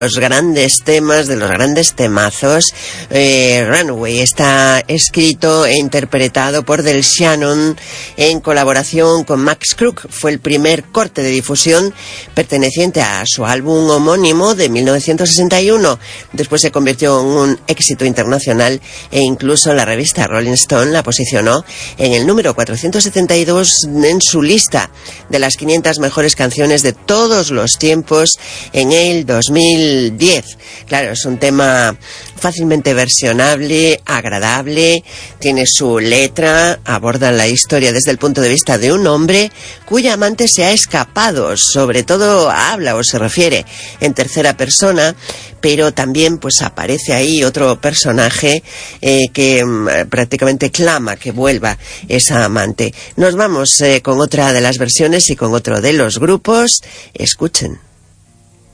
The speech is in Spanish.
los grandes temas, de los grandes temazos. Runaway está escrito e interpretado por Del Shannon en colaboración con Max Crook. Fue el primer corte de difusión perteneciente a su álbum homónimo de 1961. Después se convirtió en un éxito internacional e incluso la revista Rolling Stone la posicionó en el número 472 en su lista de las 500 mejores canciones de todos los tiempos en el 2010. Claro, es un tema fácilmente versionable, agradable, tiene su letra, aborda la historia desde el punto de vista de un hombre cuya amante se ha escapado, sobre todo habla o se refiere en tercera persona, pero también pues aparece ahí otro personaje que prácticamente clama que vuelva esa amante. Nos vamos con otra de las versiones y con otro de los grupos. Escuchen.